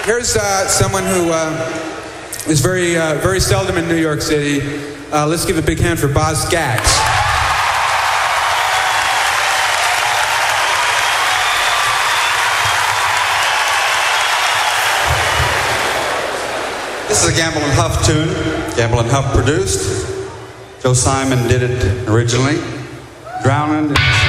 here's someone who is very seldom in New York City. Let's give a big hand for Boz Scaggs. This is a Gamble and Huff tune. Gamble and Huff produced. Joe Simon did it originally. Drowning.